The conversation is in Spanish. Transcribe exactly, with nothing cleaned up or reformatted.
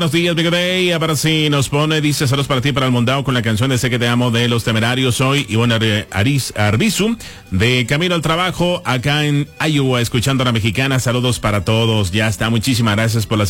Buenos días, Big Day. A ver si nos pone, dice, saludos para ti, para el Mondao, con la canción de Sé que te amo de Los Temerarios. Soy Ivonne Ariz Arbizu, de Camino al Trabajo, acá en Iowa, escuchando a la mexicana. Saludos para todos. Ya está. Muchísimas gracias por la